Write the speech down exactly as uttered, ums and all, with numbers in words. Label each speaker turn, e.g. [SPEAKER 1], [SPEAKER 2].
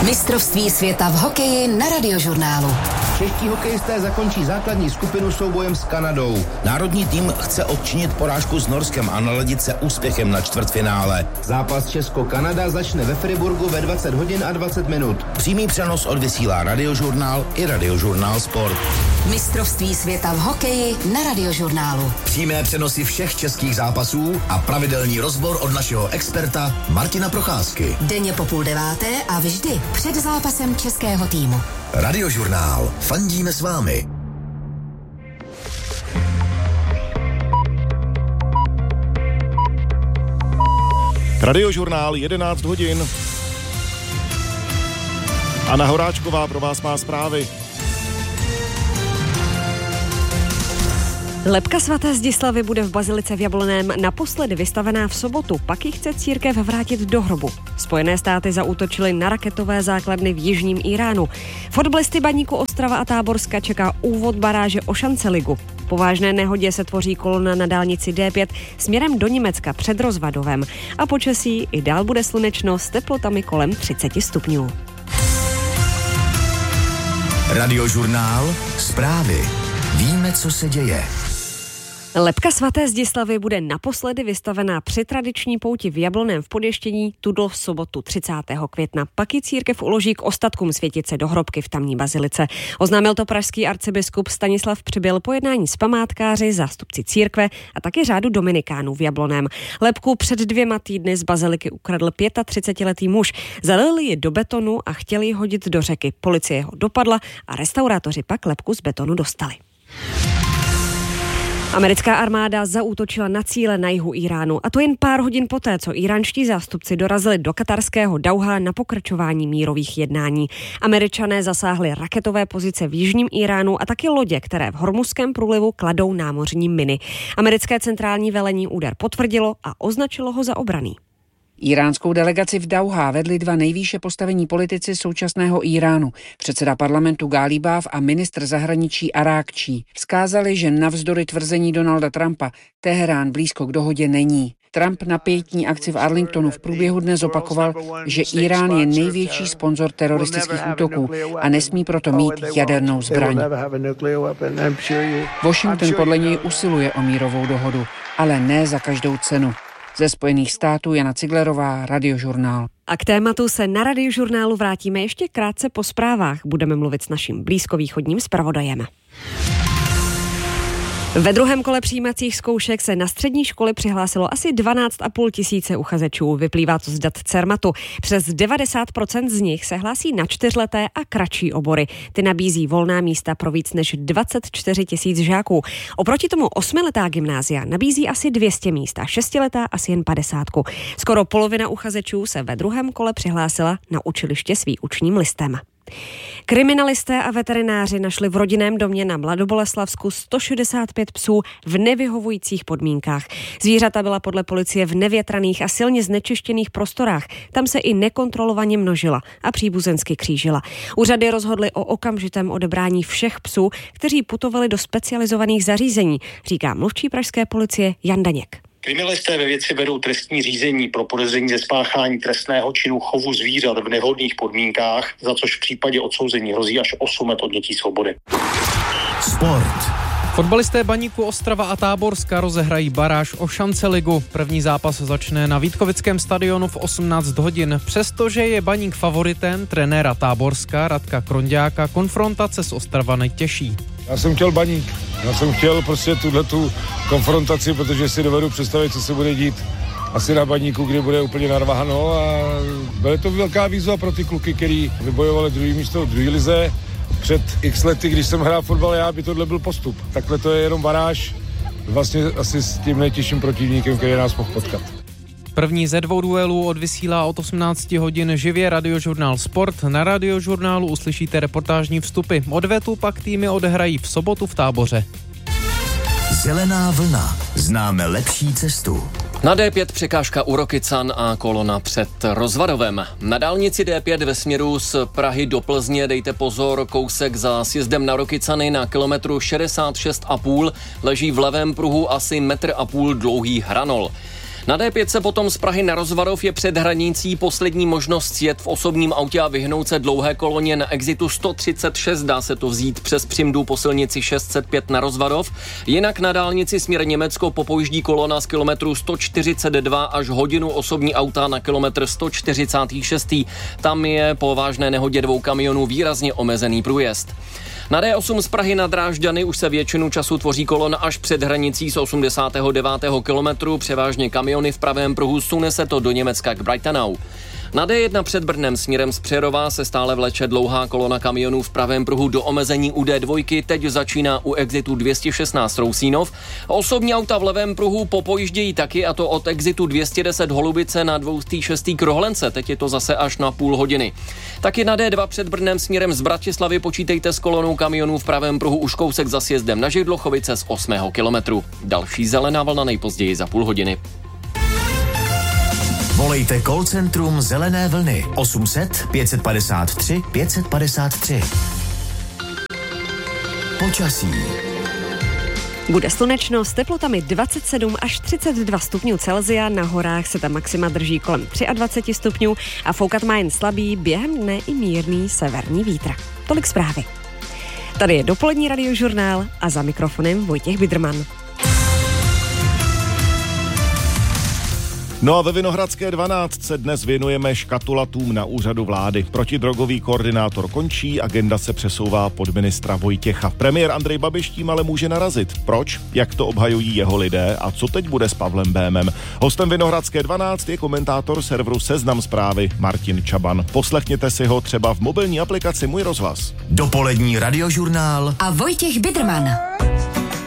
[SPEAKER 1] Mistrovství světa v hokeji na Radiožurnálu.
[SPEAKER 2] Čeští hokejisté zakončí základní skupinu soubojem s Kanadou. Národní tým chce odčinit porážku s Norskem a naladit se úspěchem na čtvrtfinále. Zápas Česko-Kanada začne ve Friburgu ve dvacet hodin a dvacet minut. Přímý přenos odvysílá Radiožurnál i Radiožurnál Sport.
[SPEAKER 1] Mistrovství světa v hokeji na Radiožurnálu.
[SPEAKER 3] Přímé přenosy všech českých zápasů a pravidelný rozbor od našeho experta Martina Procházky.
[SPEAKER 1] Denně po půl deváté a vždy před zápasem českého týmu.
[SPEAKER 3] Radiožurnál. Fandíme s vámi.
[SPEAKER 4] Radiožurnál jedenáct hodin. Anna Horáčková pro vás má zprávy.
[SPEAKER 5] Lebka svaté Zdislavy bude v bazilice v Jablonném naposledy vystavená v sobotu, pak ji chce církev vrátit do hrobu. Spojené státy zaútočily na raketové základny v jižním Iránu. Fotbalisty Baníku Ostrava a Táborska čeká úvod baráže o šanceligu. Po vážné nehodě se tvoří kolona na dálnici D pět směrem do Německa před Rozvadovem. A počasí i dál bude slunečno s teplotami kolem třicet stupňů.
[SPEAKER 3] Radiožurnál. Zprávy. Víme, co se děje.
[SPEAKER 5] Lebka svaté Zdislavy bude naposledy vystavená při tradiční pouti v Jablonném v Podještění tuto v sobotu třicátého května. Pak ji církev uloží k ostatkům světice do hrobky v tamní bazilice. Oznámil to pražský arcibiskup Stanislav Přibyl po jednání s památkáři, zástupci církve a taky řádu dominikánů v Jablonném. Lebku před dvěma týdny z baziliky ukradl třicetiletý muž. Zalili ji do betonu a chtěli ji hodit do řeky. Policie ho dopadla a restaurátoři pak lebku z betonu dostali. Americká armáda zaútočila na cíle na jihu Iránu, a to jen pár hodin poté, co íránští zástupci dorazili do katarského Dauhá na pokračování mírových jednání. Američané zasáhli raketové pozice v jižním Iránu a taky lodě, které v Hormuzském průlivu kladou námořní miny. Americké centrální velení úder potvrdilo a označilo ho za obranný.
[SPEAKER 6] Iránskou delegaci v Dauhá vedli dva nejvýše postavení politici současného Iránu, předseda parlamentu Gálibáv a ministr zahraničí Arákčí. Vzkázali, že navzdory tvrzení Donalda Trumpa Teherán blízko k dohodě není. Trump na pietní akci v Arlingtonu v průběhu dne zopakoval, že Irán je největší sponzor teroristických útoků a nesmí proto mít jadernou zbraň. Washington podle něj usiluje o mírovou dohodu, ale ne za každou cenu. Ze Spojených států Jana Ciglerová, Radiožurnál.
[SPEAKER 5] A k tématu se na Radiožurnálu vrátíme ještě krátce po zprávách. Budeme mluvit s naším blízkovýchodním zpravodajem. Ve druhém kole přijímacích zkoušek se na střední školy přihlásilo asi dvanáct a půl tisíce uchazečů. Vyplývá to z dat Cermatu. Přes devadesát procent z nich se hlásí na čtyřleté a kratší obory. Ty nabízí volná místa pro víc než dvacet čtyři tisíc žáků. Oproti tomu osmiletá gymnázia nabízí asi dvě stě míst a šestiletá asi jen padesátku. Skoro polovina uchazečů se ve druhém kole přihlásila na učiliště s výučním listem. Kriminalisté a veterináři našli v rodinném domě na Mladoboleslavsku sto šedesát pět psů v nevyhovujících podmínkách. Zvířata byla podle policie v nevětraných a silně znečištěných prostorách. Tam se i nekontrolovaně množila a příbuzensky křížila. Úřady rozhodly o okamžitém odebrání všech psů, kteří putovali do specializovaných zařízení, říká mluvčí pražské policie Jan Daněk.
[SPEAKER 7] Kriminalisté ve věci vedou trestní řízení pro podezření ze spáchání trestného činu chovu zvířat v nevhodných podmínkách, za což v případě odsouzení hrozí až osm let odnětí svobody.
[SPEAKER 3] Sport.
[SPEAKER 8] Fotbalisté Baníku Ostrava a Táborska rozehrají baráž o šanceligu. První zápas začne na Vítkovickém stadionu v osmnáct hodin. Přestože je Baník favoritem trenéra Táborska Radka Kronďáka, konfrontace s Ostrava netěší.
[SPEAKER 9] Já jsem chtěl Baník. Já jsem chtěl prostě tuhletu konfrontaci, protože si dovedu představit, co se bude dít asi na Baníku, kde bude úplně narváno, a byla to velká výzva pro ty kluky, který vybojovali druhý místo v druhé lize. Před x lety, když jsem hrál fotbal, já by tohle byl postup. Takhle to je jenom baráž, vlastně asi s tím nejtěžším protivníkem, který nás mohl potkat.
[SPEAKER 8] První ze dvou duelů odvysílá od osmnáct hodin živě Radiožurnál Sport. Na Radiožurnálu uslyšíte reportážní vstupy. Odvetu pak týmy odehrají v sobotu v Táboře.
[SPEAKER 3] Zelená vlna. Známe lepší cestu.
[SPEAKER 10] Na D pět překážka u Rokycan a kolona před Rozvadovem. Na dálnici D pět ve směru z Prahy do Plzně dejte pozor, kousek za sjezdem na Rokycany na kilometru šedesát šest a půl leží v levém pruhu asi metr a půl dlouhý hranol. Na D pět se potom z Prahy na Rozvadov je před hranicí poslední možnost jet v osobním autě a vyhnout se dlouhé koloně na exitu sto třicet šest. Dá se to vzít přes Přimdu po silnici šest set pět na Rozvadov. Jinak na dálnici směr Německo popojíždí kolona z kilometru sto čtyřicet dva až hodinu osobní auta na kilometr sto čtyřicet šest. Tam je po vážné nehodě dvou kamionů výrazně omezený průjezd. Na D osm z Prahy na Drážďany už se většinu času tvoří kolona až před hranicí z osmdesátého devátého kilometru, převážně kamiony v pravém pruhu, sune se to do Německa k Breitenau. Na D jedna před Brnem směrem z Přerova se stále vleče dlouhá kolona kamionů v pravém pruhu do omezení u D dva, teď začíná u exitu dvě stě šestnáct Rousínov. Osobní auta v levém pruhu popojíždějí taky, a to od exitu dvě stě deset Holubice na dvě stě šest Krohlence, teď je to zase až na půl hodiny. Taky na D dva před Brnem směrem z Bratislavy počítejte s kolonou kamionů v pravém pruhu už kousek za sjezdem na Židlochovice z osmého kilometru. Další zelená vlna nejpozději za půl hodiny.
[SPEAKER 3] Volejte call centrum Zelené vlny osm set pět padesát tři pět padesát tři. Počasí.
[SPEAKER 5] Bude slunečno s teplotami dvacet sedm až třicet dva stupňů Celsia, na horách se ta maxima drží kolem dvacet tři stupňů a foukat má jen slabý, během dne i mírný severní vítr. Tolik zprávy. Tady je dopolední radiožurnál a za mikrofonem Vojtěch Bidrman.
[SPEAKER 4] No a ve Vinohradské dvanáct se dnes věnujeme škatulatům na úřadu vlády. Protidrogový koordinátor končí, agenda se přesouvá pod ministra Vojtěcha. Premiér Andrej Babiš tím ale může narazit. Proč? Jak to obhajují jeho lidé? A co teď bude s Pavlem Bémem? Hostem Vinohradské dvanáct je komentátor serveru Seznam Zprávy Martin Čaban. Poslechněte si ho třeba v mobilní aplikaci Můj rozhlas.
[SPEAKER 3] Dopolední radiožurnál
[SPEAKER 1] a Vojtěch Bidrman.